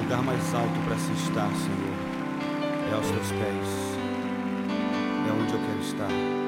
lugar mais alto para se estar, Senhor, é aos teus pés, é onde eu quero estar.